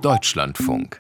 Deutschlandfunk.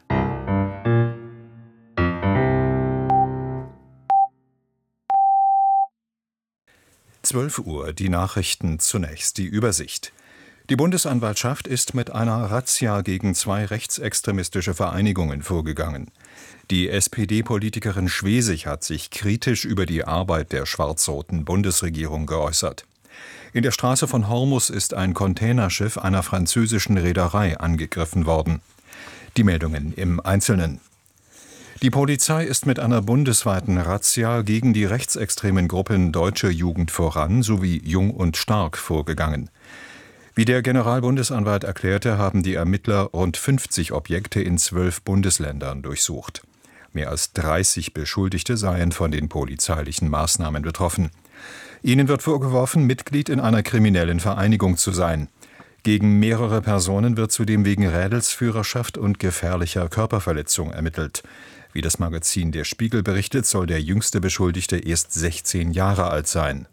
Uhr, die Nachrichten zunächst, die Übersicht. Die Bundesanwaltschaft ist mit einer Razzia gegen 2 rechtsextremistische Vereinigungen vorgegangen. Die SPD-Politikerin Schwesig hat sich kritisch über die Arbeit der schwarz-roten Bundesregierung geäußert. In der Straße von Hormus ist ein Containerschiff einer französischen Reederei angegriffen worden. Die Meldungen im Einzelnen. Die Polizei ist mit einer bundesweiten Razzia gegen die rechtsextremen Gruppen Deutsche Jugend voran sowie Jung und Stark vorgegangen. Wie der Generalbundesanwalt erklärte, haben die Ermittler rund 50 Objekte in 12 Bundesländern durchsucht. Mehr als 30 Beschuldigte seien von den polizeilichen Maßnahmen betroffen. Ihnen wird vorgeworfen, Mitglied in einer kriminellen Vereinigung zu sein. Gegen mehrere Personen wird zudem wegen Rädelsführerschaft und gefährlicher Körperverletzung ermittelt. Wie das Magazin Der Spiegel berichtet, soll der jüngste Beschuldigte erst 16 Jahre alt sein.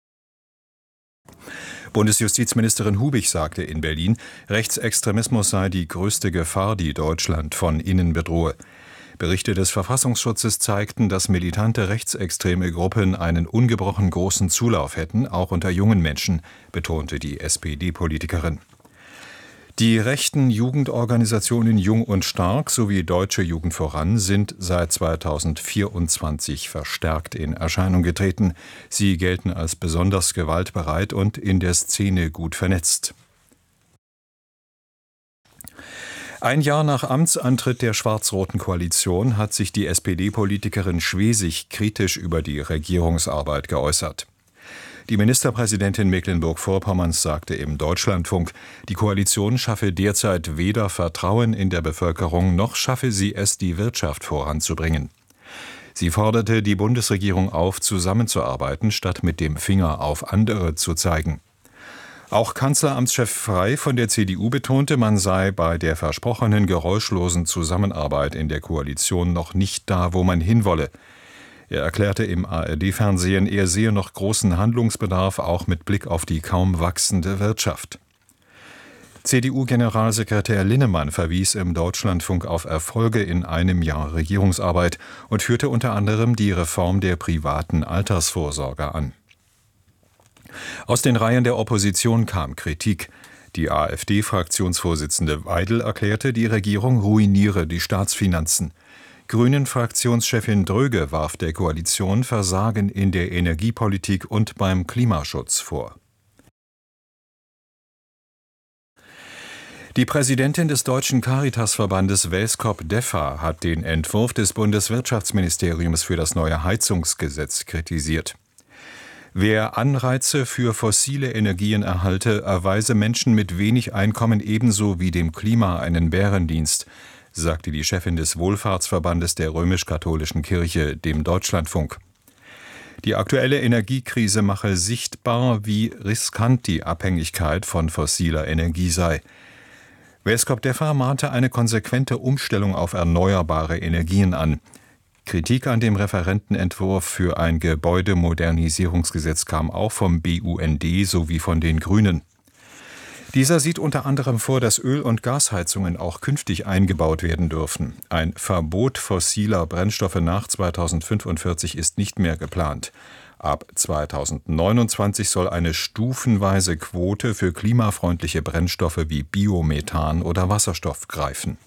Bundesjustizministerin Hubig sagte in Berlin, Rechtsextremismus sei die größte Gefahr, die Deutschland von innen bedrohe. Berichte des Verfassungsschutzes zeigten, dass militante rechtsextreme Gruppen einen ungebrochen großen Zulauf hätten, auch unter jungen Menschen, betonte die SPD-Politikerin. Die rechten Jugendorganisationen Jung und Stark sowie Deutsche Jugend voran sind seit 2024 verstärkt in Erscheinung getreten. Sie gelten als besonders gewaltbereit und in der Szene gut vernetzt. Ein Jahr nach Amtsantritt der schwarz-roten Koalition hat sich die SPD-Politikerin Schwesig kritisch über die Regierungsarbeit geäußert. Die Ministerpräsidentin Mecklenburg-Vorpommerns sagte im Deutschlandfunk, die Koalition schaffe derzeit weder Vertrauen in der Bevölkerung, noch schaffe sie es, die Wirtschaft voranzubringen. Sie forderte die Bundesregierung auf, zusammenzuarbeiten, statt mit dem Finger auf andere zu zeigen. Auch Kanzleramtschef Frey von der CDU betonte, man sei bei der versprochenen geräuschlosen Zusammenarbeit in der Koalition noch nicht da, wo man hinwolle. Er erklärte im ARD-Fernsehen, er sehe noch großen Handlungsbedarf, auch mit Blick auf die kaum wachsende Wirtschaft. CDU-Generalsekretär Linnemann verwies im Deutschlandfunk auf Erfolge in einem Jahr Regierungsarbeit und führte unter anderem die Reform der privaten Altersvorsorge an. Aus den Reihen der Opposition kam Kritik. Die AfD-Fraktionsvorsitzende Weidel erklärte, die Regierung ruiniere die Staatsfinanzen. Grünen-Fraktionschefin Dröge warf der Koalition Versagen in der Energiepolitik und beim Klimaschutz vor. Die Präsidentin des Deutschen Caritasverbandes Welskop Deffa hat den Entwurf des Bundeswirtschaftsministeriums für das neue Heizungsgesetz kritisiert. Wer Anreize für fossile Energien erhalte, erweise Menschen mit wenig Einkommen ebenso wie dem Klima einen Bärendienst, sagte die Chefin des Wohlfahrtsverbandes der römisch-katholischen Kirche dem Deutschlandfunk. Die aktuelle Energiekrise mache sichtbar, wie riskant die Abhängigkeit von fossiler Energie sei. Welskop Deffa mahnte eine konsequente Umstellung auf erneuerbare Energien an. Kritik an dem Referentenentwurf für ein Gebäudemodernisierungsgesetz kam auch vom BUND sowie von den Grünen. Dieser sieht unter anderem vor, dass Öl- und Gasheizungen auch künftig eingebaut werden dürfen. Ein Verbot fossiler Brennstoffe nach 2045 ist nicht mehr geplant. Ab 2029 soll eine stufenweise Quote für klimafreundliche Brennstoffe wie Biomethan oder Wasserstoff greifen.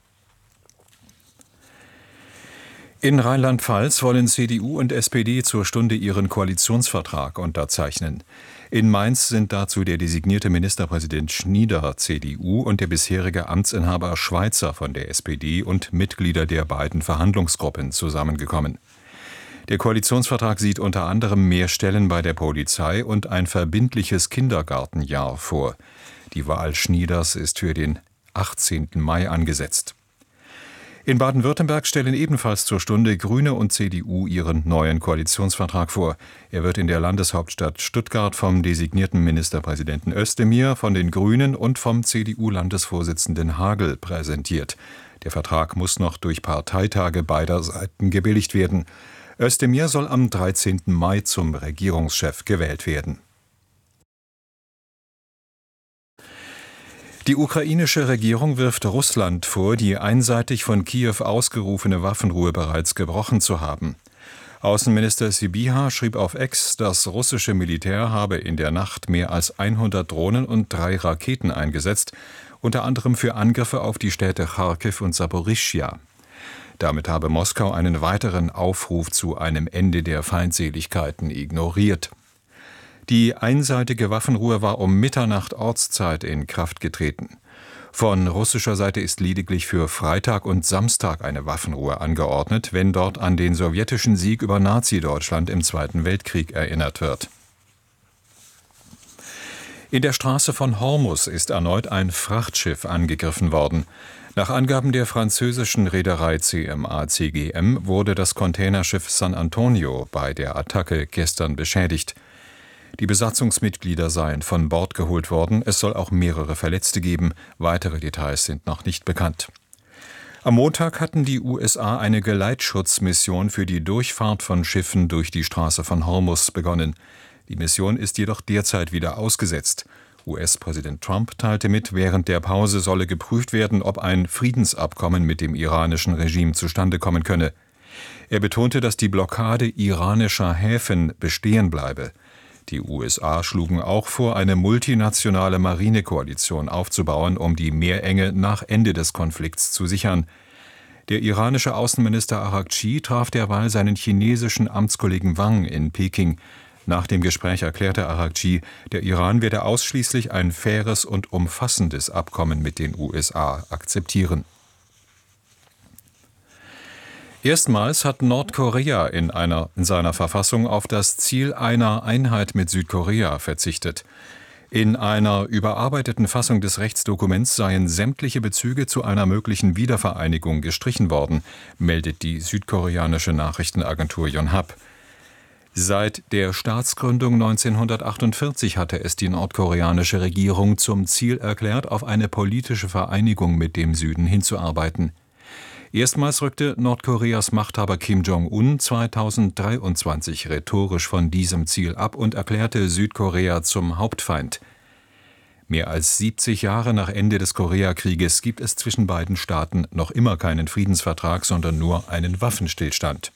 In Rheinland-Pfalz wollen CDU und SPD zur Stunde ihren Koalitionsvertrag unterzeichnen. In Mainz sind dazu der designierte Ministerpräsident Schnieder (CDU) und der bisherige Amtsinhaber Schweizer von der SPD und Mitglieder der beiden Verhandlungsgruppen zusammengekommen. Der Koalitionsvertrag sieht unter anderem mehr Stellen bei der Polizei und ein verbindliches Kindergartenjahr vor. Die Wahl Schnieders ist für den 18. Mai angesetzt. In Baden-Württemberg stellen ebenfalls zur Stunde Grüne und CDU ihren neuen Koalitionsvertrag vor. Er wird in der Landeshauptstadt Stuttgart vom designierten Ministerpräsidenten Özdemir, von den Grünen und vom CDU-Landesvorsitzenden Hagel präsentiert. Der Vertrag muss noch durch Parteitage beider Seiten gebilligt werden. Özdemir soll am 13. Mai zum Regierungschef gewählt werden. Die ukrainische Regierung wirft Russland vor, die einseitig von Kiew ausgerufene Waffenruhe bereits gebrochen zu haben. Außenminister Sybiha schrieb auf X, das russische Militär habe in der Nacht mehr als 100 Drohnen und 3 Raketen eingesetzt, unter anderem für Angriffe auf die Städte Charkiw und Saporischschja. Damit habe Moskau einen weiteren Aufruf zu einem Ende der Feindseligkeiten ignoriert. Die einseitige Waffenruhe war um Mitternacht Ortszeit in Kraft getreten. Von russischer Seite ist lediglich für Freitag und Samstag eine Waffenruhe angeordnet, wenn dort an den sowjetischen Sieg über Nazi-Deutschland im Zweiten Weltkrieg erinnert wird. In der Straße von Hormuz ist erneut ein Frachtschiff angegriffen worden. Nach Angaben der französischen Reederei CMA-CGM wurde das Containerschiff San Antonio bei der Attacke gestern beschädigt. Die Besatzungsmitglieder seien von Bord geholt worden, es soll auch mehrere Verletzte geben, weitere Details sind noch nicht bekannt. Am Montag hatten die USA eine Geleitschutzmission für die Durchfahrt von Schiffen durch die Straße von Hormuz begonnen. Die Mission ist jedoch derzeit wieder ausgesetzt. US-Präsident Trump teilte mit, während der Pause solle geprüft werden, ob ein Friedensabkommen mit dem iranischen Regime zustande kommen könne. Er betonte, dass die Blockade iranischer Häfen bestehen bleibe. Die USA schlugen auch vor, eine multinationale Marinekoalition aufzubauen, um die Meerenge nach Ende des Konflikts zu sichern. Der iranische Außenminister Araghchi traf derweil seinen chinesischen Amtskollegen Wang in Peking. Nach dem Gespräch erklärte Araghchi, der Iran werde ausschließlich ein faires und umfassendes Abkommen mit den USA akzeptieren. Erstmals hat Nordkorea in seiner Verfassung auf das Ziel einer Einheit mit Südkorea verzichtet. In einer überarbeiteten Fassung des Rechtsdokuments seien sämtliche Bezüge zu einer möglichen Wiedervereinigung gestrichen worden, meldet die südkoreanische Nachrichtenagentur Yonhap. Seit der Staatsgründung 1948 hatte es die nordkoreanische Regierung zum Ziel erklärt, auf eine politische Vereinigung mit dem Süden hinzuarbeiten. Erstmals rückte Nordkoreas Machthaber Kim Jong-un 2023 rhetorisch von diesem Ziel ab und erklärte Südkorea zum Hauptfeind. Mehr als 70 Jahre nach Ende des Koreakrieges gibt es zwischen beiden Staaten noch immer keinen Friedensvertrag, sondern nur einen Waffenstillstand.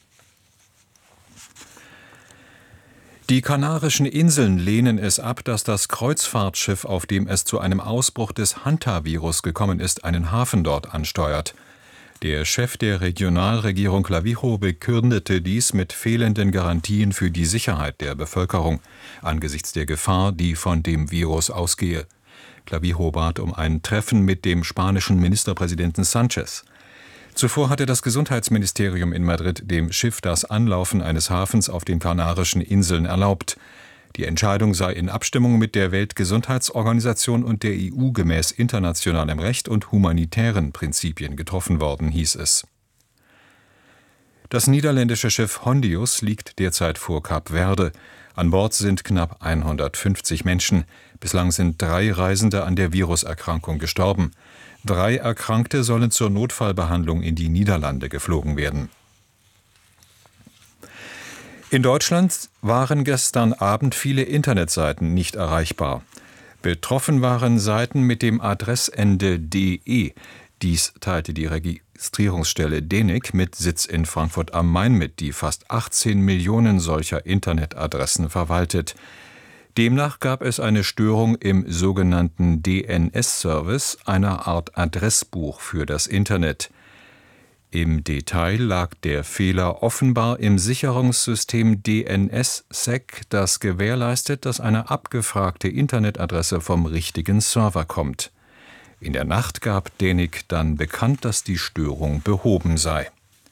Die Kanarischen Inseln lehnen es ab, dass das Kreuzfahrtschiff, auf dem es zu einem Ausbruch des Hantavirus gekommen ist, einen Hafen dort ansteuert. Der Chef der Regionalregierung Clavijo begründete dies mit fehlenden Garantien für die Sicherheit der Bevölkerung angesichts der Gefahr, die von dem Virus ausgehe. Clavijo bat um ein Treffen mit dem spanischen Ministerpräsidenten Sánchez. Zuvor hatte das Gesundheitsministerium in Madrid dem Schiff das Anlaufen eines Hafens auf den Kanarischen Inseln erlaubt. Die Entscheidung sei in Abstimmung mit der Weltgesundheitsorganisation und der EU gemäß internationalem Recht und humanitären Prinzipien getroffen worden, hieß es. Das niederländische Schiff Hondius liegt derzeit vor Kap Verde. An Bord sind knapp 150 Menschen. Bislang sind 3 Reisende an der Viruserkrankung gestorben. 3 Erkrankte sollen zur Notfallbehandlung in die Niederlande geflogen werden. In Deutschland waren gestern Abend viele Internetseiten nicht erreichbar. Betroffen waren Seiten mit dem Adressende .de. Dies teilte die Registrierungsstelle DENIC mit Sitz in Frankfurt am Main mit, die fast 18 Millionen solcher Internetadressen verwaltet. Demnach gab es eine Störung im sogenannten DNS-Service, einer Art Adressbuch für das Internet. Im Detail lag der Fehler offenbar im Sicherungssystem DNSSEC, das gewährleistet, dass eine abgefragte Internetadresse vom richtigen Server kommt. In der Nacht gab DENIC dann bekannt, dass die Störung behoben sei.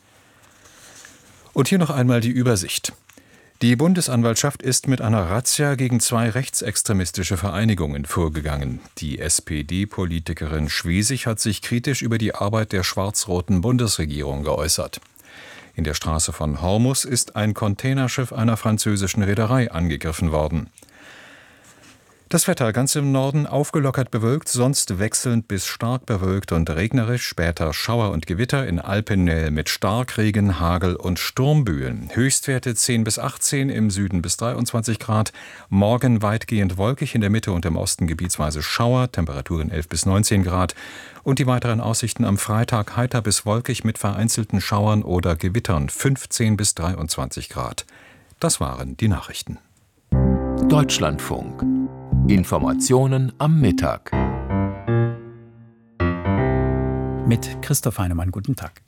Und hier noch einmal die Übersicht. Die Bundesanwaltschaft ist mit einer Razzia gegen 2 rechtsextremistische Vereinigungen vorgegangen. Die SPD-Politikerin Schwesig hat sich kritisch über die Arbeit der schwarz-roten Bundesregierung geäußert. In der Straße von Hormuz ist ein Containerschiff einer französischen Reederei angegriffen worden. Das Wetter ganz im Norden aufgelockert bewölkt, sonst wechselnd bis stark bewölkt und regnerisch, später Schauer und Gewitter in Alpennähe mit Starkregen, Hagel und Sturmböen. Höchstwerte 10 bis 18, im Süden bis 23 Grad. Morgen weitgehend wolkig, in der Mitte und im Osten gebietsweise Schauer, Temperaturen 11 bis 19 Grad. Und die weiteren Aussichten am Freitag heiter bis wolkig mit vereinzelten Schauern oder Gewittern, 15 bis 23 Grad. Das waren die Nachrichten. Deutschlandfunk. Informationen am Mittag. Mit Christoph Heinemann, guten Tag.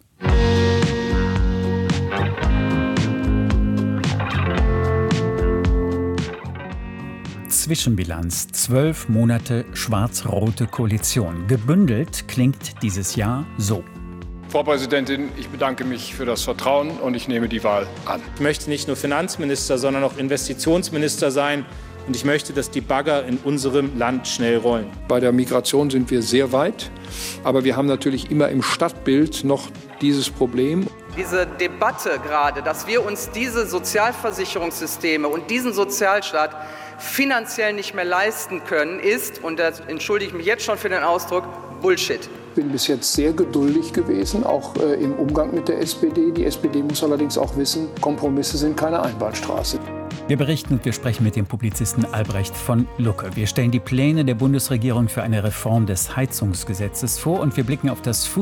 Zwischenbilanz: 12 Monate schwarz-rote Koalition. Gebündelt klingt dieses Jahr so. Frau Präsidentin, ich bedanke mich für das Vertrauen und ich nehme die Wahl an. Ich möchte nicht nur Finanzminister, sondern auch Investitionsminister sein. Und ich möchte, dass die Bagger in unserem Land schnell rollen. Bei der Migration sind wir sehr weit, aber wir haben natürlich immer im Stadtbild noch dieses Problem. Diese Debatte gerade, dass wir uns diese Sozialversicherungssysteme und diesen Sozialstaat finanziell nicht mehr leisten können, ist, und da entschuldige ich mich jetzt schon für den Ausdruck, Bullshit. Ich bin bis jetzt sehr geduldig gewesen, auch im Umgang mit der SPD. Die SPD muss allerdings auch wissen, Kompromisse sind keine Einbahnstraße. Wir berichten und wir sprechen mit dem Publizisten Albrecht von Lucke. Wir stellen die Pläne der Bundesregierung für eine Reform des Heizungsgesetzes vor und wir blicken auf das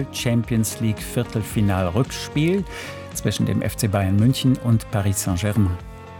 Fußball-Champions-League-Viertelfinal-Rückspiel zwischen dem FC Bayern München und Paris Saint-Germain.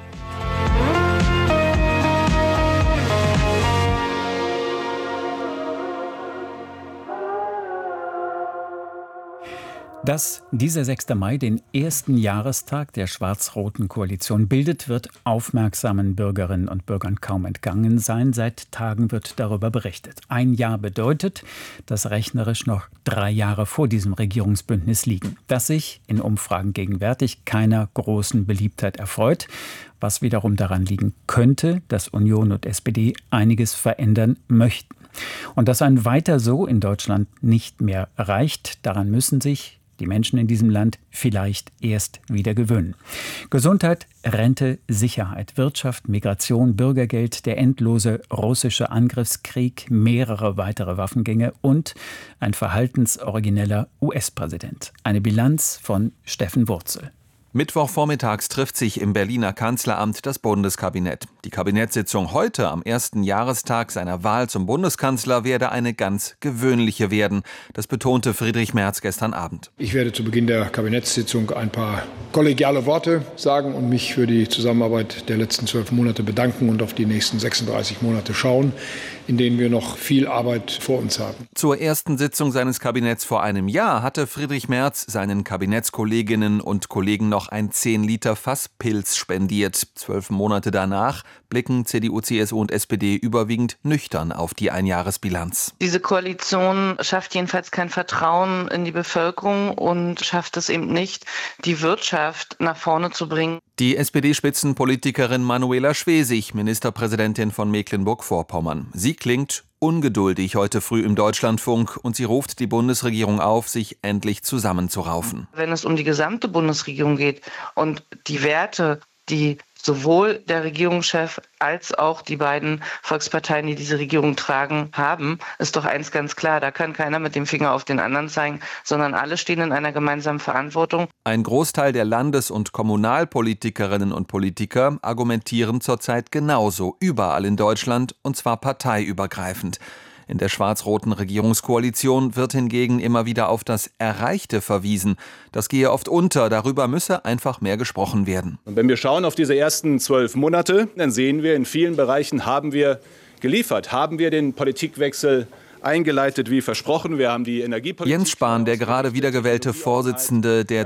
Dass dieser 6. Mai den ersten Jahrestag der schwarz-roten Koalition bildet, wird aufmerksamen Bürgerinnen und Bürgern kaum entgangen sein. Seit Tagen wird darüber berichtet. Ein Jahr bedeutet, dass rechnerisch noch 3 Jahre vor diesem Regierungsbündnis liegen, das sich in Umfragen gegenwärtig keiner großen Beliebtheit erfreut, was wiederum daran liegen könnte, dass Union und SPD einiges verändern möchten. Und dass ein Weiter so in Deutschland nicht mehr reicht, daran müssen sich die Menschen in diesem Land vielleicht erst wieder gewöhnen. Gesundheit, Rente, Sicherheit, Wirtschaft, Migration, Bürgergeld, der endlose russische Angriffskrieg, mehrere weitere Waffengänge und ein verhaltensorigineller US-Präsident. Eine Bilanz von Steffen Wurzel. Mittwochvormittags trifft sich im Berliner Kanzleramt das Bundeskabinett. Die Kabinettssitzung heute am ersten Jahrestag seiner Wahl zum Bundeskanzler werde eine ganz gewöhnliche werden. Das betonte Friedrich Merz gestern Abend. Ich werde zu Beginn der Kabinettssitzung ein paar kollegiale Worte sagen und mich für die Zusammenarbeit der letzten 12 Monate bedanken und auf die nächsten 36 Monate schauen, in denen wir noch viel Arbeit vor uns haben. Zur ersten Sitzung seines Kabinetts vor einem Jahr hatte Friedrich Merz seinen Kabinettskolleginnen und Kollegen noch ein 10 Liter Fass Pils spendiert. 12 Monate danach blicken CDU, CSU und SPD überwiegend nüchtern auf die Einjahresbilanz. Diese Koalition schafft jedenfalls kein Vertrauen in die Bevölkerung und schafft es eben nicht, die Wirtschaft nach vorne zu bringen. Die SPD-Spitzenpolitikerin Manuela Schwesig, Ministerpräsidentin von Mecklenburg-Vorpommern. Sie klingt ungeduldig heute früh im Deutschlandfunk und sie ruft die Bundesregierung auf, sich endlich zusammenzuraufen. Wenn es um die gesamte Bundesregierung geht und die Werte, die sowohl der Regierungschef als auch die beiden Volksparteien, die diese Regierung tragen, haben, ist doch eins ganz klar. Da kann keiner mit dem Finger auf den anderen zeigen, sondern alle stehen in einer gemeinsamen Verantwortung. Ein Großteil der Landes- und Kommunalpolitikerinnen und Politiker argumentieren zurzeit genauso überall in Deutschland, und zwar parteiübergreifend. In der schwarz-roten Regierungskoalition wird hingegen immer wieder auf das Erreichte verwiesen. Das gehe oft unter, darüber müsse einfach mehr gesprochen werden. Und wenn wir schauen auf diese ersten 12 Monate, dann sehen wir, in vielen Bereichen haben wir geliefert, haben wir den Politikwechsel eingeleitet wie versprochen. Wir haben die Energiepolitik. Jens Spahn, der gerade wiedergewählte Vorsitzende der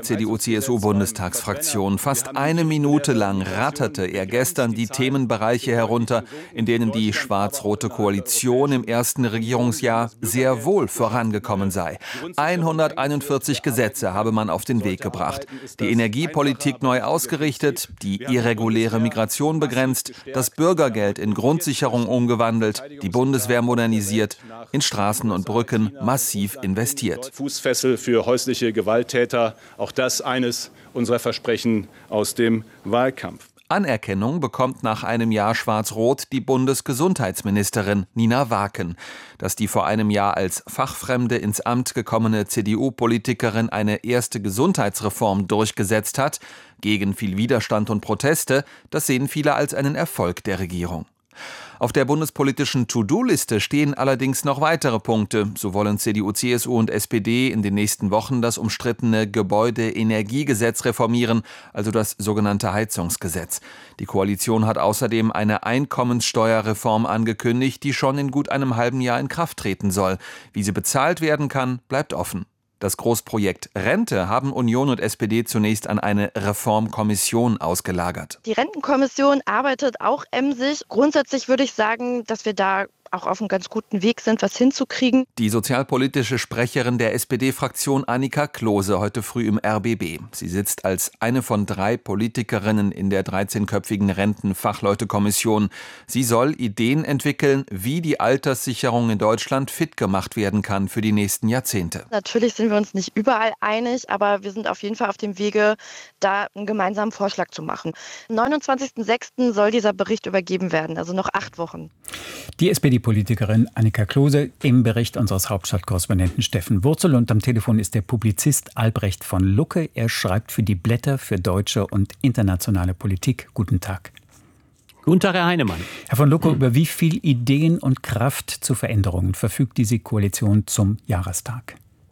CDU-CSU-Bundestagsfraktion. Fast eine Minute lang ratterte er gestern die Themenbereiche herunter, in denen die schwarz-rote Koalition im ersten Regierungsjahr sehr wohl vorangekommen sei. 141 Gesetze habe man auf den Weg gebracht. Die Energiepolitik neu ausgerichtet, die irreguläre Migration begrenzt, das Bürgergeld in Grundsicherung umgewandelt, die Bundeswehr modernisiert, in Straßen und Brücken massiv investiert. Fußfessel für häusliche Gewalttäter, auch das eines unserer Versprechen aus dem Wahlkampf. Anerkennung bekommt nach einem Jahr Schwarz-Rot die Bundesgesundheitsministerin Nina Waken. Dass die vor einem Jahr als Fachfremde ins Amt gekommene CDU-Politikerin eine erste Gesundheitsreform durchgesetzt hat, gegen viel Widerstand und Proteste, das sehen viele als einen Erfolg der Regierung. Auf der bundespolitischen To-Do-Liste stehen allerdings noch weitere Punkte. So wollen CDU, CSU und SPD in den nächsten Wochen das umstrittene Gebäudeenergiegesetz reformieren, also das sogenannte Heizungsgesetz. Die Koalition hat außerdem eine Einkommenssteuerreform angekündigt, die schon in gut einem halben Jahr in Kraft treten soll. Wie sie bezahlt werden kann, bleibt offen. Das Großprojekt Rente haben Union und SPD zunächst an eine Reformkommission ausgelagert. Die Rentenkommission arbeitet auch emsig. Grundsätzlich würde ich sagen, dass wir da auch auf einem ganz guten Weg sind, was hinzukriegen. Die sozialpolitische Sprecherin der SPD-Fraktion Annika Klose heute früh im RBB. Sie sitzt als eine von 3 Politikerinnen in der 13-köpfigen Rentenfachleutekommission. Sie soll Ideen entwickeln, wie die Alterssicherung in Deutschland fit gemacht werden kann für die nächsten Jahrzehnte. Natürlich sind wir uns nicht überall einig, aber wir sind auf jeden Fall auf dem Wege, da einen gemeinsamen Vorschlag zu machen. Am 29.06. soll dieser Bericht übergeben werden, also noch 8 Wochen. Die SPD-Politikerin Annika Klose im Bericht unseres Hauptstadtkorrespondenten Steffen Wurzel. Und am Telefon ist der Publizist Albrecht von Lucke. Er schreibt für die Blätter für deutsche und internationale Politik. Guten Tag. Guten Tag, Herr Heinemann. Herr von Lucke, über wie viel Ideen und Kraft zu Veränderungen verfügt diese Koalition zum Jahrestag?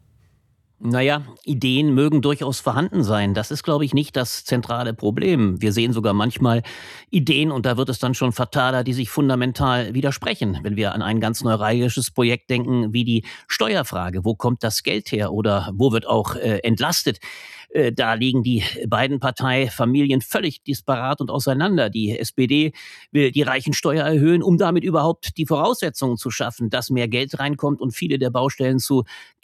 Naja, Ideen mögen durchaus vorhanden sein. Das ist, glaube ich, nicht das zentrale Problem. Wir sehen sogar manchmal Ideen, und da wird es dann schon fataler, die sich fundamental widersprechen. Wenn wir an ein ganz neuralgisches Projekt denken, wie die Steuerfrage. Wo kommt das Geld her oder wo wird auch entlastet? Da liegen die beiden Parteifamilien völlig disparat und auseinander. Die SPD will die Reichensteuer erhöhen, um damit überhaupt die Voraussetzungen zu schaffen, dass mehr Geld reinkommt und viele der Baustellen zu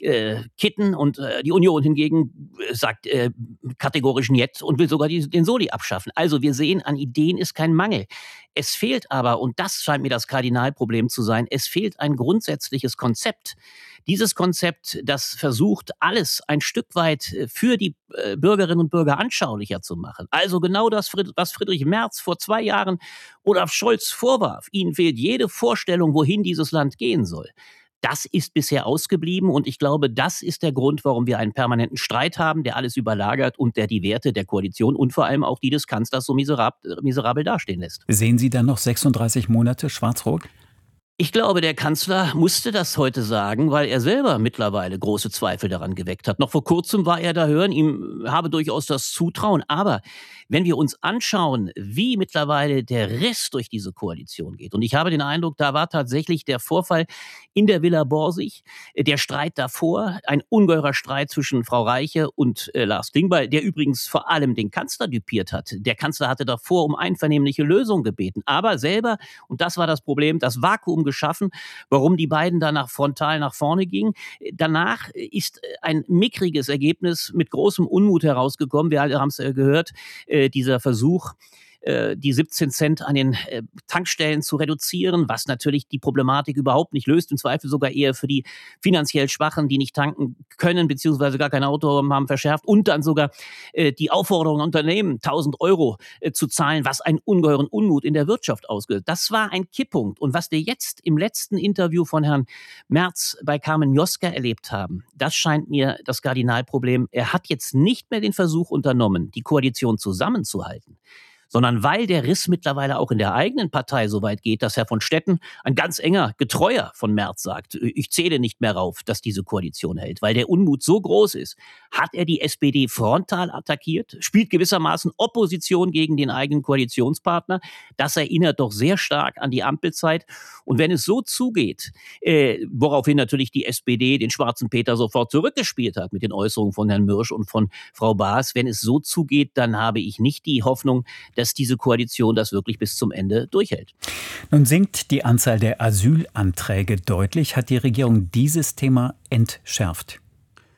kitten. Und die Union hingegen sagt kategorisch nicht und will sogar den Soli abschaffen. Also wir sehen, an Ideen ist kein Mangel. Es fehlt aber, und das scheint mir das Kardinalproblem zu sein, es fehlt ein grundsätzliches Konzept. Dieses Konzept, das versucht, alles ein Stück weit für die Bürgerinnen und Bürger anschaulicher zu machen. Also genau das, was Friedrich Merz vor 2 Jahren Olaf Scholz vorwarf. Ihnen fehlt jede Vorstellung, wohin dieses Land gehen soll. Das ist bisher ausgeblieben und ich glaube, das ist der Grund, warum wir einen permanenten Streit haben, der alles überlagert und der die Werte der Koalition und vor allem auch die des Kanzlers so miserabel dastehen lässt. Sehen Sie dann noch 36 Monate Schwarz-Rot? Ich glaube, der Kanzler musste das heute sagen, weil er selber mittlerweile große Zweifel daran geweckt hat. Noch vor kurzem war er da hören, ihm habe durchaus das Zutrauen. Aber wenn wir uns anschauen, wie mittlerweile der Riss durch diese Koalition geht, und ich habe den Eindruck, da war tatsächlich der Vorfall in der Villa Borsig, der Streit davor, ein ungeheurer Streit zwischen Frau Reiche und Lars Klingbeil, der übrigens vor allem den Kanzler düpiert hat. Der Kanzler hatte davor um einvernehmliche Lösung gebeten, aber selber, und das war das Problem, das Vakuum geschaffen, warum die beiden danach frontal nach vorne gingen. Danach ist ein mickriges Ergebnis mit großem Unmut herausgekommen. Wir alle haben es gehört, dieser Versuch, die 17 Cent an den Tankstellen zu reduzieren, was natürlich die Problematik überhaupt nicht löst, im Zweifel sogar eher für die finanziell Schwachen, die nicht tanken können, beziehungsweise gar kein Auto haben, verschärft und dann sogar die Aufforderung an Unternehmen, 1.000 Euro zu zahlen, was einen ungeheuren Unmut in der Wirtschaft ausgelöst. Das war ein Kipppunkt. Und was wir jetzt im letzten Interview von Herrn Merz bei Carmen Mioska erlebt haben, das scheint mir das Kardinalproblem. Er hat jetzt nicht mehr den Versuch unternommen, die Koalition zusammenzuhalten, sondern weil der Riss mittlerweile auch in der eigenen Partei so weit geht, dass Herr von Stetten, ein ganz enger Getreuer von Merz, sagt, ich zähle nicht mehr rauf, dass diese Koalition hält. Weil der Unmut so groß ist, hat er die SPD frontal attackiert, spielt gewissermaßen Opposition gegen den eigenen Koalitionspartner. Das erinnert doch sehr stark an die Ampelzeit. Und wenn es so zugeht, woraufhin natürlich die SPD den schwarzen Peter sofort zurückgespielt hat mit den Äußerungen von Herrn Mürsch und von Frau Baas, wenn es so zugeht, dann habe ich nicht die Hoffnung, dass diese Koalition das wirklich bis zum Ende durchhält. Nun sinkt die Anzahl der Asylanträge deutlich. Hat die Regierung dieses Thema entschärft?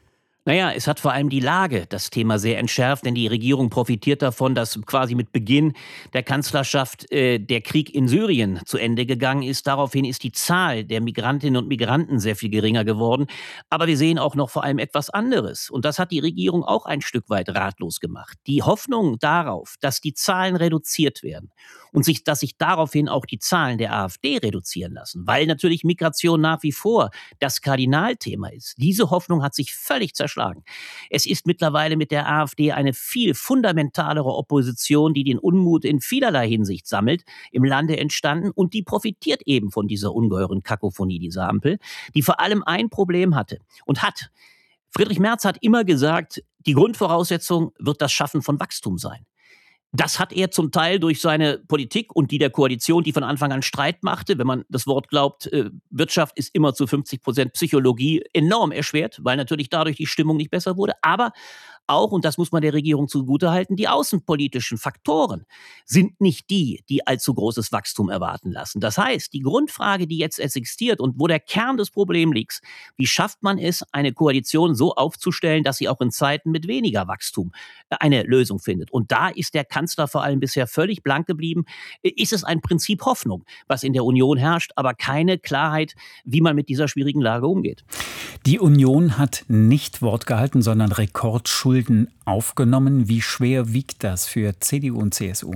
Naja, es hat vor allem die Lage das Thema sehr entschärft, denn die Regierung profitiert davon, dass quasi mit Beginn der Kanzlerschaft der Krieg in Syrien zu Ende gegangen ist. Daraufhin ist die Zahl der Migrantinnen und Migranten sehr viel geringer geworden. Aber wir sehen auch noch vor allem etwas anderes. Und das hat die Regierung auch ein Stück weit ratlos gemacht. Die Hoffnung darauf, dass die Zahlen reduziert werden und dass sich daraufhin auch die Zahlen der AfD reduzieren lassen, weil natürlich Migration nach wie vor das Kardinalthema ist. Diese Hoffnung hat sich völlig zerschlagen. Es ist mittlerweile mit der AfD eine viel fundamentalere Opposition, die den Unmut in vielerlei Hinsicht sammelt, im Lande entstanden, und die profitiert eben von dieser ungeheuren Kakophonie dieser Ampel, die vor allem ein Problem hatte und hat. Friedrich Merz hat immer gesagt, die Grundvoraussetzung wird das Schaffen von Wachstum sein. Das hat er zum Teil durch seine Politik und die der Koalition, die von Anfang an Streit machte, wenn man das Wort glaubt, Wirtschaft ist immer zu 50% Psychologie, enorm erschwert, weil natürlich dadurch die Stimmung nicht besser wurde. Aber auch, und das muss man der Regierung zugutehalten, die außenpolitischen Faktoren sind nicht die allzu großes Wachstum erwarten lassen. Das heißt, die Grundfrage, die jetzt existiert und wo der Kern des Problems liegt, wie schafft man es, eine Koalition so aufzustellen, dass sie auch in Zeiten mit weniger Wachstum eine Lösung findet. Und da ist der Kanzler vor allem bisher völlig blank geblieben. Ist es ein Prinzip Hoffnung, was in der Union herrscht, aber keine Klarheit, wie man mit dieser schwierigen Lage umgeht. Die Union hat nicht Wort gehalten, sondern Rekordschulden aufgenommen. Wie schwer wiegt das für CDU und CSU?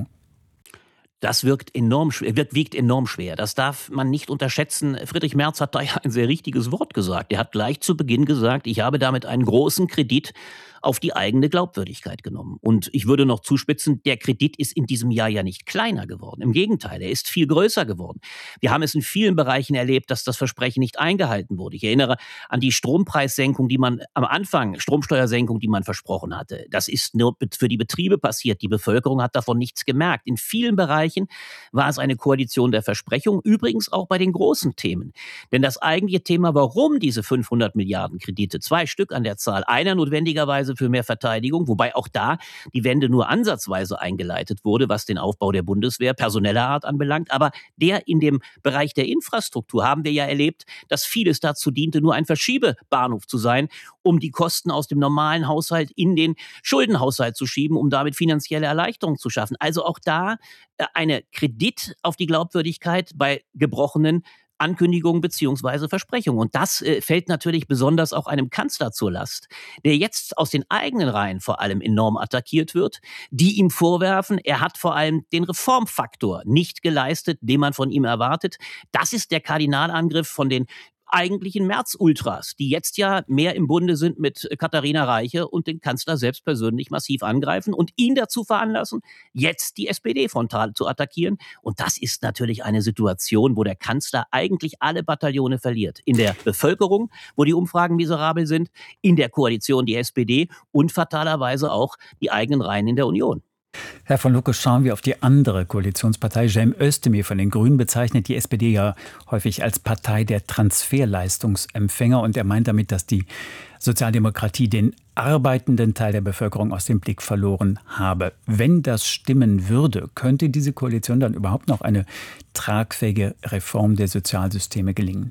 Das wiegt enorm schwer. Das darf man nicht unterschätzen. Friedrich Merz hat da ja ein sehr richtiges Wort gesagt. Er hat gleich zu Beginn gesagt, ich habe damit einen großen Kredit auf die eigene Glaubwürdigkeit genommen. Und ich würde noch zuspitzen, der Kredit ist in diesem Jahr ja nicht kleiner geworden. Im Gegenteil, er ist viel größer geworden. Wir haben es in vielen Bereichen erlebt, dass das Versprechen nicht eingehalten wurde. Ich erinnere an die Strompreissenkung, die man am Anfang, Stromsteuersenkung, die man versprochen hatte. Das ist nur für die Betriebe passiert. Die Bevölkerung hat davon nichts gemerkt. In vielen Bereichen war es eine Koalition der Versprechung, übrigens auch bei den großen Themen. Denn das eigentliche Thema, warum diese 500 Milliarden Kredite, 2 Stück an der Zahl, einer notwendigerweise für mehr Verteidigung, wobei auch da die Wende nur ansatzweise eingeleitet wurde, was den Aufbau der Bundeswehr personeller Art anbelangt. Aber der in dem Bereich der Infrastruktur haben wir ja erlebt, dass vieles dazu diente, nur ein Verschiebebahnhof zu sein, um die Kosten aus dem normalen Haushalt in den Schuldenhaushalt zu schieben, um damit finanzielle Erleichterung zu schaffen. Also auch da eine Kredit auf die Glaubwürdigkeit bei gebrochenen Ankündigungen bzw. Versprechungen. Und das fällt natürlich besonders auch einem Kanzler zur Last, der jetzt aus den eigenen Reihen vor allem enorm attackiert wird, die ihm vorwerfen, er hat vor allem den Reformfaktor nicht geleistet, den man von ihm erwartet. Das ist der Kardinalangriff von den eigentlichen Merz-Ultras, die jetzt ja mehr im Bunde sind mit Katharina Reiche und den Kanzler selbst persönlich massiv angreifen und ihn dazu veranlassen, jetzt die SPD frontal zu attackieren. Und das ist natürlich eine Situation, wo der Kanzler eigentlich alle Bataillone verliert. In der Bevölkerung, wo die Umfragen miserabel sind, in der Koalition die SPD und fatalerweise auch die eigenen Reihen in der Union. Herr von Lucke, schauen wir auf die andere Koalitionspartei. Cem Özdemir von den Grünen bezeichnet die SPD ja häufig als Partei der Transferleistungsempfänger. Und er meint damit, dass die Sozialdemokratie den arbeitenden Teil der Bevölkerung aus dem Blick verloren habe. Wenn das stimmen würde, könnte diese Koalition dann überhaupt noch eine tragfähige Reform der Sozialsysteme gelingen?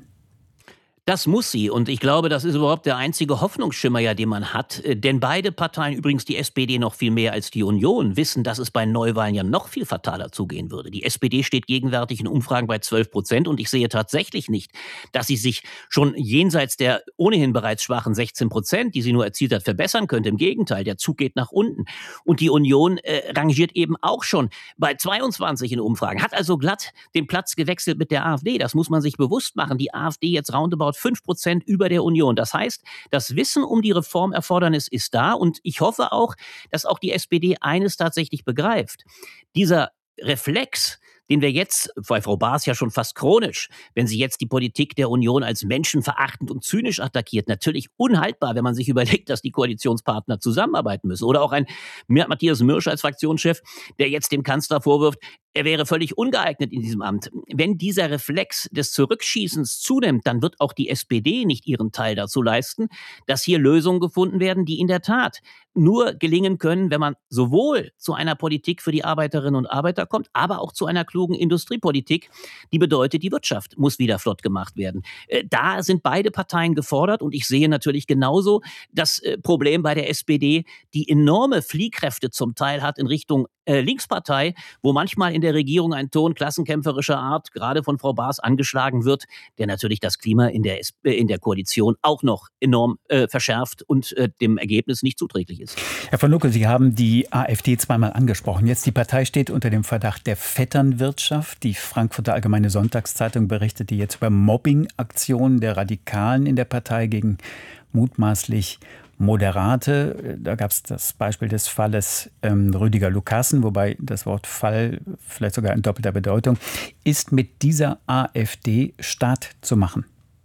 Das muss sie. Und ich glaube, das ist überhaupt der einzige Hoffnungsschimmer, ja, den man hat. Denn beide Parteien, übrigens die SPD noch viel mehr als die Union, wissen, dass es bei Neuwahlen ja noch viel fataler zugehen würde. Die SPD steht gegenwärtig in Umfragen bei 12%. Und ich sehe tatsächlich nicht, dass sie sich schon jenseits der ohnehin bereits schwachen 16%, die sie nur erzielt hat, verbessern könnte. Im Gegenteil, der Zug geht nach unten. Und die Union rangiert eben auch schon bei 22 in Umfragen. Hat also glatt den Platz gewechselt mit der AfD. Das muss man sich bewusst machen. Die AfD jetzt roundabout 5% über der Union. Das heißt, das Wissen um die Reformerfordernis ist da und ich hoffe auch, dass auch die SPD eines tatsächlich begreift. Dieser Reflex, den wir jetzt, bei Frau Baas ja schon fast chronisch, wenn sie jetzt die Politik der Union als menschenverachtend und zynisch attackiert, natürlich unhaltbar, wenn man sich überlegt, dass die Koalitionspartner zusammenarbeiten müssen. Oder auch ein Matthias Mürsch als Fraktionschef, der jetzt dem Kanzler vorwirft, er wäre völlig ungeeignet in diesem Amt. Wenn dieser Reflex des Zurückschießens zunimmt, dann wird auch die SPD nicht ihren Teil dazu leisten, dass hier Lösungen gefunden werden, die in der Tat nur gelingen können, wenn man sowohl zu einer Politik für die Arbeiterinnen und Arbeiter kommt, aber auch zu einer klugen Industriepolitik, die bedeutet, die Wirtschaft muss wieder flott gemacht werden. Da sind beide Parteien gefordert und ich sehe natürlich genauso das Problem bei der SPD, die enorme Fliehkräfte zum Teil hat in Richtung Linkspartei, wo manchmal in der Regierung ein Ton klassenkämpferischer Art, gerade von Frau Baas, angeschlagen wird, der natürlich das Klima in der Koalition auch noch enorm verschärft und dem Ergebnis nicht zuträglich ist. Herr von Lucke, Sie haben die AfD zweimal angesprochen. Jetzt die Partei steht unter dem Verdacht der Vetternwirtschaft. Die Frankfurter Allgemeine Sonntagszeitung berichtete jetzt über Mobbing-Aktionen der Radikalen in der Partei gegen mutmaßlich Moderate. Da gab es das Beispiel des Falles Rüdiger Lucassen, wobei das Wort Fall vielleicht sogar in doppelter Bedeutung. Ist mit dieser AfD Staat zu machen?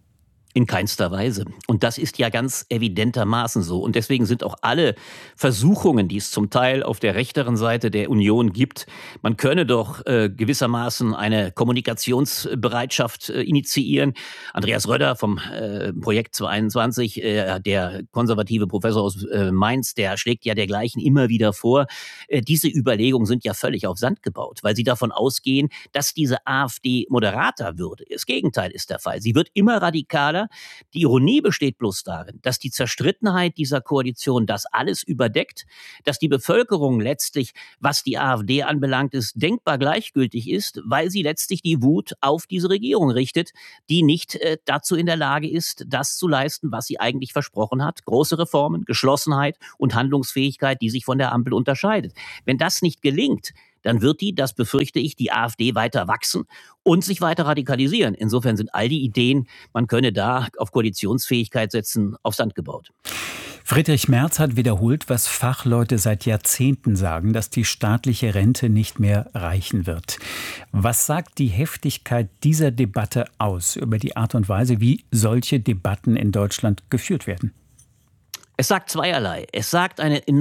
In keinster Weise. Und das ist ja ganz evidentermaßen so. Und deswegen sind auch alle Versuchungen, die es zum Teil auf der rechteren Seite der Union gibt, man könne doch gewissermaßen eine Kommunikationsbereitschaft initiieren. Andreas Röder vom Projekt 22, der konservative Professor aus Mainz, der schlägt ja dergleichen immer wieder vor. Diese Überlegungen sind ja völlig auf Sand gebaut, weil sie davon ausgehen, dass diese AfD moderater würde. Das Gegenteil ist der Fall. Sie wird immer radikaler. Die Ironie besteht bloß darin, dass die Zerstrittenheit dieser Koalition das alles überdeckt, dass die Bevölkerung letztlich, was die AfD anbelangt, ist denkbar gleichgültig ist, weil sie letztlich die Wut auf diese Regierung richtet, die nicht dazu in der Lage ist, das zu leisten, was sie eigentlich versprochen hat. Große Reformen, Geschlossenheit und Handlungsfähigkeit, die sich von der Ampel unterscheidet. Wenn das nicht gelingt, dann wird das befürchte ich, die AfD weiter wachsen und sich weiter radikalisieren. Insofern sind all die Ideen, man könne da auf Koalitionsfähigkeit setzen, auf Sand gebaut. Friedrich Merz hat wiederholt, was Fachleute seit Jahrzehnten sagen, dass die staatliche Rente nicht mehr reichen wird. Was sagt die Heftigkeit dieser Debatte aus über die Art und Weise, wie solche Debatten in Deutschland geführt werden? Es sagt zweierlei. Es sagt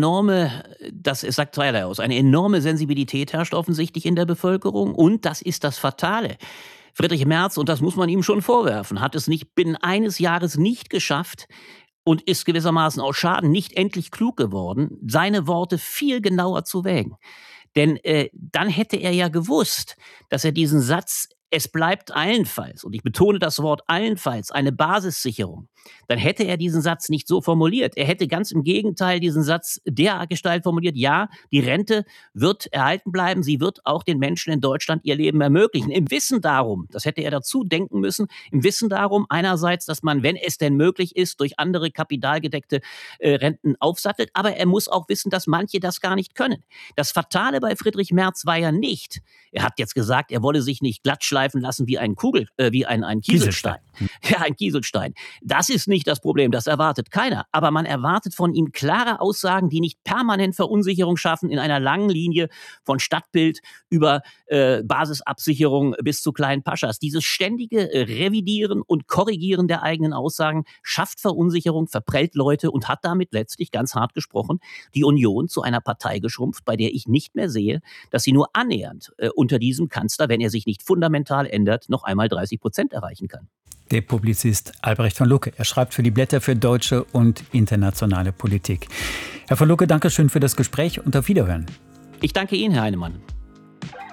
zweierlei aus. Eine enorme Sensibilität herrscht offensichtlich in der Bevölkerung und das ist das Fatale. Friedrich Merz, und das muss man ihm schon vorwerfen, hat es nicht binnen eines Jahres nicht geschafft und ist gewissermaßen aus Schaden nicht endlich klug geworden, seine Worte viel genauer zu wägen. Denn dann hätte er ja gewusst, dass er diesen Satz "Es bleibt allenfalls", und ich betone das Wort allenfalls, eine Basissicherung, dann hätte er diesen Satz nicht so formuliert. Er hätte ganz im Gegenteil diesen Satz dergestalt formuliert: Ja, die Rente wird erhalten bleiben, sie wird auch den Menschen in Deutschland ihr Leben ermöglichen. Im Wissen darum, das hätte er dazu denken müssen, im Wissen darum einerseits, dass man, wenn es denn möglich ist, durch andere kapitalgedeckte Renten aufsattelt, aber er muss auch wissen, dass manche das gar nicht können. Das Fatale bei Friedrich Merz war ja nicht, er hat jetzt gesagt, er wolle sich nicht glatt schleifen lassen wie ein Kieselstein. Ja, ein Kieselstein. Das ist nicht das Problem, das erwartet keiner. Aber man erwartet von ihm klare Aussagen, die nicht permanent Verunsicherung schaffen in einer langen Linie von Stadtbild über Basisabsicherung bis zu kleinen Paschas. Dieses ständige Revidieren und Korrigieren der eigenen Aussagen schafft Verunsicherung, verprellt Leute und hat damit letztlich, ganz hart gesprochen, die Union zu einer Partei geschrumpft, bei der ich nicht mehr sehe, dass sie nur annähernd unter diesem Kanzler, wenn er sich nicht fundamental ändert, noch einmal 30% erreichen kann. Der Publizist Albrecht von Lucke. Er schreibt für die Blätter für deutsche und internationale Politik. Herr von Lucke, danke schön für das Gespräch und auf Wiederhören. Ich danke Ihnen, Herr Heinemann.